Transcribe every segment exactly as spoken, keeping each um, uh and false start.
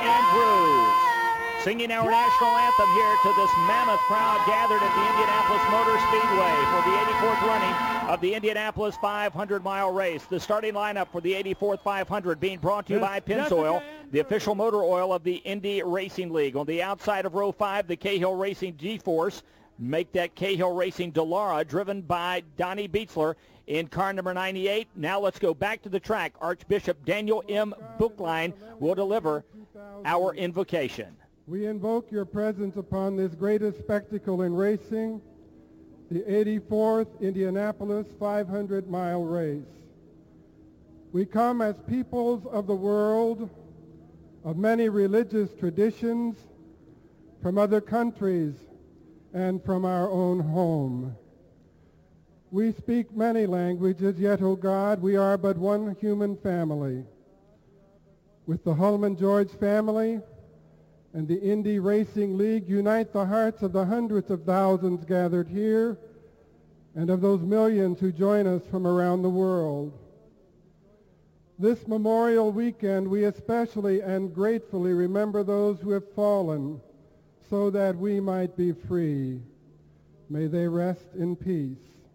Andrews, singing our national anthem here to this mammoth crowd gathered at the Indianapolis Motor Speedway for the eighty-fourth running of the Indianapolis five hundred mile race. The starting lineup for the eighty-fourth five hundred being brought to you by Pennzoil, the official motor oil of the Indy Racing League. On the outside of row five, the Cahill Racing G-Force. Make that Cahill Racing Dallara, driven by Donnie Beetzler in car number ninety-eight. Now let's go back to the track. Archbishop Daniel M. Bookline will deliver our invocation. We invoke your presence upon this greatest spectacle in racing, the eighty-fourth Indianapolis five hundred mile race. We come as peoples of the world, of many religious traditions, from other countries, and from our own home. We speak many languages, yet, O God, we are but one human family. With the Hulman George family and the Indy Racing League, unite the hearts of the hundreds of thousands gathered here and of those millions who join us from around the world. This Memorial Weekend, we especially and gratefully remember those who have fallen so that we might be free. May they rest in peace.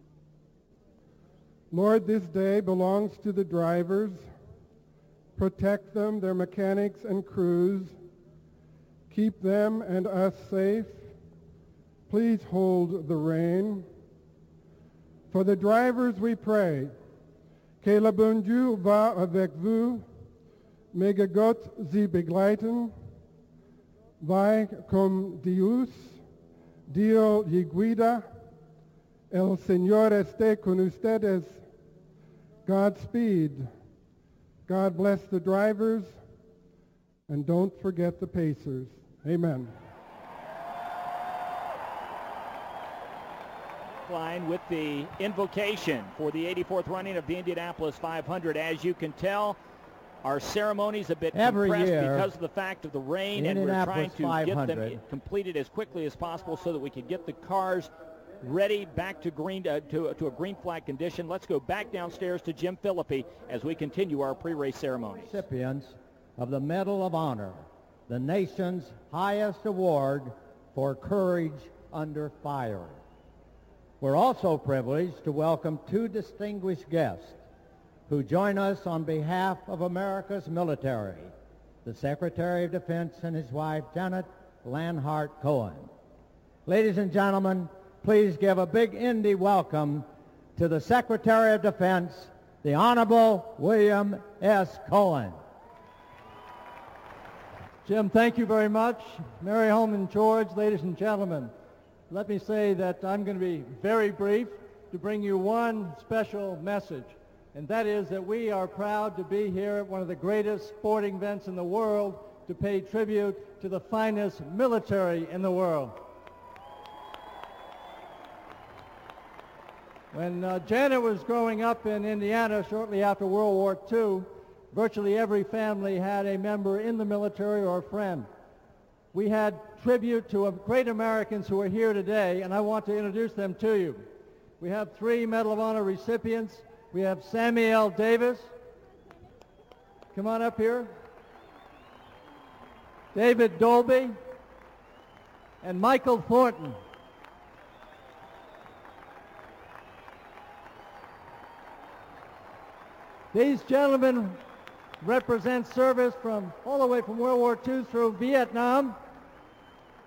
Lord, this day belongs to the drivers. Protect them, their mechanics and crews. Keep them and us safe. Please hold the rein. For the drivers we pray, que le bon Dieu va avec vous, mega Gott sie begleiten, vai com Dios, Dio y guida, el Señor esté con ustedes. Godspeed. God bless the drivers, and don't forget the pacers. Amen. Line with the invocation for the eighty-fourth running of the Indianapolis five hundred. As you can tell, our ceremony's a bit Every compressed year, because of the fact of the rain, the and we're trying to get them five hundred completed as quickly as possible so that we can get the cars ready back to green uh, to, to a green flag condition. Let's go back downstairs to Jim Philippi as we continue our pre-race ceremony. Recipients of the Medal of Honor, the nation's highest award for courage under fire. We're also privileged to welcome two distinguished guests who join us on behalf of America's military, the Secretary of Defense and his wife, Janet Lanhart Cohen. Ladies and gentlemen, please give a big Indy welcome to the Secretary of Defense, the Honorable William S. Cohen. Jim, thank you very much. Mary Hulman George, ladies and gentlemen, let me say that I'm going to be very brief to bring you one special message, and that is that we are proud to be here at one of the greatest sporting events in the world to pay tribute to the finest military in the world. When uh, Janet was growing up in Indiana shortly after World War Two, virtually every family had a member in the military or a friend. We had tribute to great Americans who are here today, and I want to introduce them to you. We have three Medal of Honor recipients. We have Samuel Davis. Come on up here. David Dolby. And Michael Thornton. These gentlemen represent service from all the way from World War Two through Vietnam.